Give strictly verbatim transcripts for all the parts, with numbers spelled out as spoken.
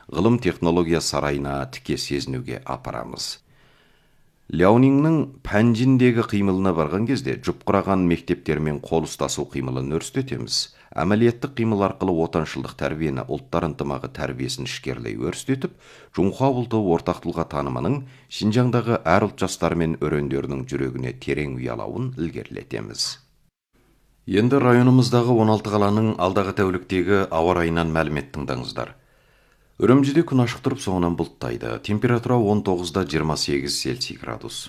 ғылым технология сарайына тіке сезінуге апарамыз. Ляониннің пәнжіндегі қимылына барған кезде жұпқыраған мектептермен қол ұстасу қимылын өрістетеміз. Әмәлияттық қимыл арқылы отаншылдық тәрбиені, ұлттар ынтымағы тәрбиесін ішкерлей өрістетіп, Жоңқа ұлты ортақ тұлға танымының Шинжаңдағы әр ұлт жастары мен өрендерінің жүрегіне терең ұялауын ілгерілетеміз. Енді районымыздағы он алты қаланың алдағы тәуліктегі ауа райынан мәлімет тыңдаңыздар. Үрімжіде күн ашық тұрып, соңынан бұлттайды. Температура он тоғызда жиырма сегіз Цельсий градус.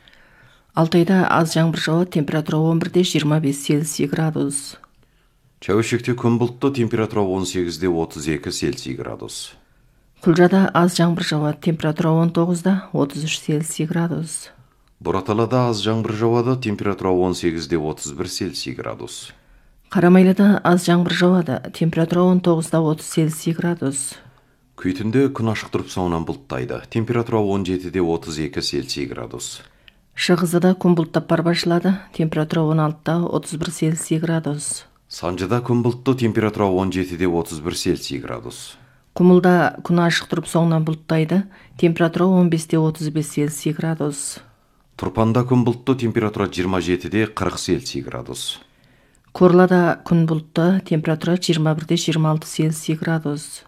Алтайда аз жаңбыр жауады, температура он бірде жиырма бес Цельсий градус. Чәуешекте күн бұлтты, температура он сегізде отыз екі Цельсий градус. Құлжада аз жаңбыр жауады, температура он тоғызда отыз үш Цельсий градус. Бұраталада аз жаңбыр жауады, температура он сегізде отыз бір Цельсий градус. Қарамайлада аз жаңбыр жауады, температура он тоғызда отыз Цельсий градус. Күйтінде күн ашық тұрып, соңынан бұлттайды. Температура он жетіде отыз екі Цельсий градус. Шығызыда күн бұлттап бар башылады, температура он алтыда отыз бір Цельсий градус. Санжыда күн бұлтты, температура он жетіде отыз бір Цельсий градус. Құмылда күн ашық тұрып, соңынан бұлттайды, температура он бесте отыз бес Цельсий градус. Тұрпанда күн бұлтты, температура жиырма жетіде қырық Цельсий градус. Корлада күн бұлтты, температура жиырма бірде жиырма алты Цельсий градус.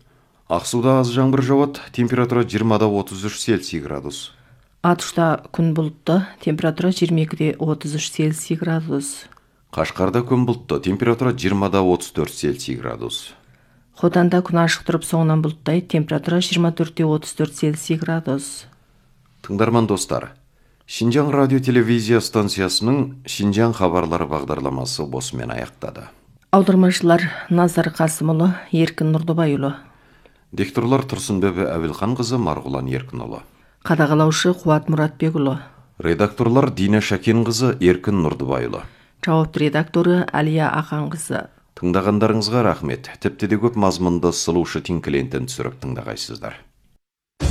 Ақсуда аз жаңбыр жауады, температура жиырмада отыз үш Цельсий градус. Атышта күн бұлтты, температура жиырма екіде отыз үш Цельсий градус. Қашқарда күн бұлтты, температура жиырмада отыз төрт Цельсий градус. Хотанда күн ашық тұрып, соңынан бұлттайды, температура жиырма төртте отыз төрт Цельсий градус. Тыңдарман достар, Шинжаң радио телевизия станциясының Шинжаң хабарлары бағдарламасы осымен аяқтады. Аудармашылар Назар Қасымұлы, Еркін Нұрдыбайұлы. Дикторлар Тұрсынбебі Әбілханқызы, Марғұлан Еркінұлы. Қадағалаушы Қуат Мұратбекұлы. Редакторлар Дина Шакенқызы, Еркін Нұрдыбайұлы. Жауапты редакторы Әлия Ақанқызы. Тыңдағандарыңызға рахмет. Тіпті де көп мазмұнды сылушы тинкілентін түсіріп тыңдағайсыздар.